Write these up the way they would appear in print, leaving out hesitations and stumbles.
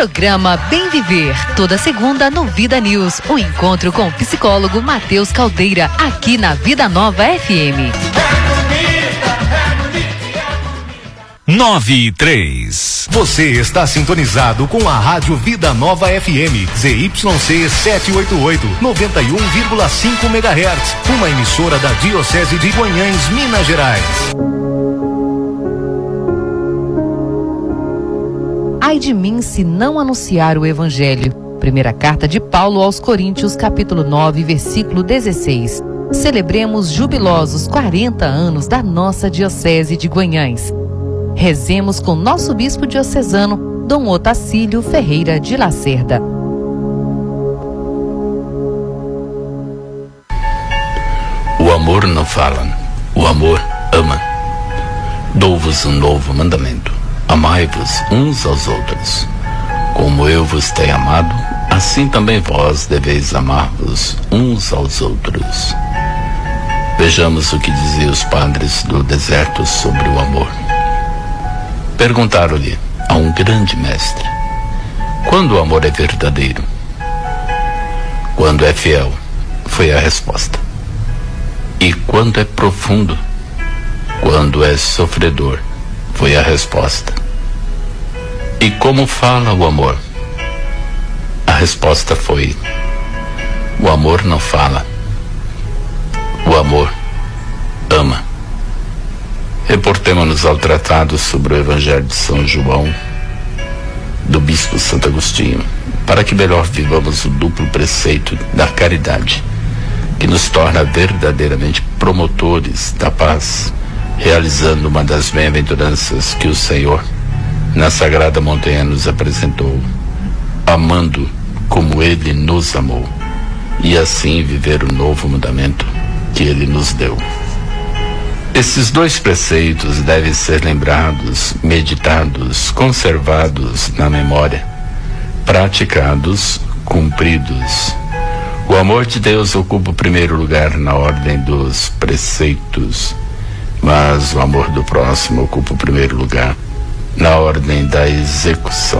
Programa Bem Viver, toda segunda no Vida News. Um encontro com o psicólogo Matheus Caldeira, aqui na Vida Nova FM. 9:03. Você está sintonizado com a Rádio Vida Nova FM, ZYC 788, 91,5 MHz, uma emissora da Diocese de Guanhães, Minas Gerais. Ai de mim se não anunciar o Evangelho. Primeira carta de Paulo aos Coríntios, capítulo 9, versículo 16. Celebremos jubilosos 40 anos da nossa Diocese de Guanhães. Rezemos com nosso bispo diocesano, Dom Otacílio Ferreira de Lacerda. O amor não fala, o amor ama. Dou-vos um novo mandamento: amai-vos uns aos outros. Como eu vos tenho amado, assim também vós deveis amar-vos uns aos outros. Vejamos o que diziam os padres do deserto sobre o amor. Perguntaram-lhe a um grande mestre: quando o amor é verdadeiro? Quando é fiel, foi a resposta. E quando é profundo? Quando é sofredor, foi a resposta. E como fala o amor? A resposta foi: o amor não fala, o amor ama. Reportemo-nos ao tratado sobre o Evangelho de São João, do Bispo Santo Agostinho, para que melhor vivamos o duplo preceito da caridade, que nos torna verdadeiramente promotores da paz, realizando uma das bem-aventuranças que o Senhor, na Sagrada Montanha, nos apresentou, amando como Ele nos amou, e assim viver o novo mandamento que Ele nos deu. Esses dois preceitos devem ser lembrados, meditados, conservados na memória, praticados, cumpridos. O amor de Deus ocupa o primeiro lugar na ordem dos preceitos, mas o amor do próximo ocupa o primeiro lugar na ordem da execução.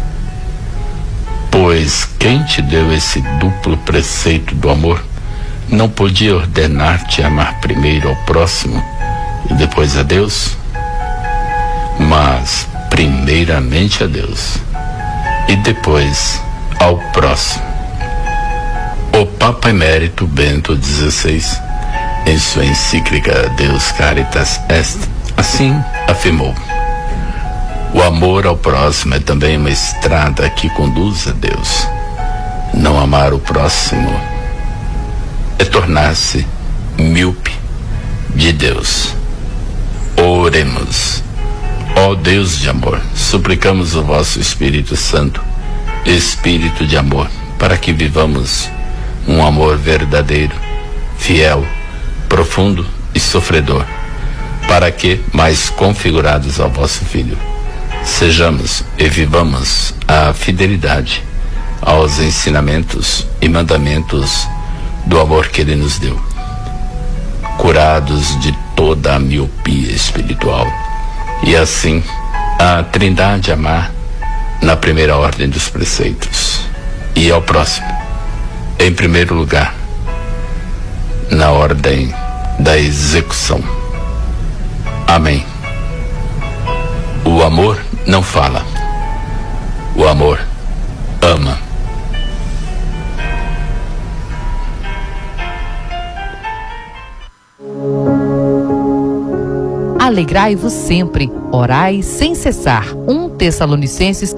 Pois quem te deu esse duplo preceito do amor não podia ordenar-te amar primeiro ao próximo e depois a Deus? Mas primeiramente a Deus e depois ao próximo. O Papa Emérito Bento XVI, em sua encíclica Deus Caritas Est, assim afirmou: o amor ao próximo é também uma estrada que conduz a Deus. Não amar o próximo é tornar-se míope de Deus. Oremos. Ó Deus de amor, suplicamos o vosso Espírito Santo, Espírito de amor, para que vivamos um amor verdadeiro, fiel, profundo e sofredor, para que, mais configurados ao vosso Filho, sejamos e vivamos a fidelidade aos ensinamentos e mandamentos do amor que Ele nos deu, curados de toda a miopia espiritual, e assim a Trindade amar na primeira ordem dos preceitos, e ao próximo, em primeiro lugar, na ordem da execução. Amém. O amor não fala, o amor ama. Alegrai-vos sempre, orai sem cessar. 1 Tessalonicenses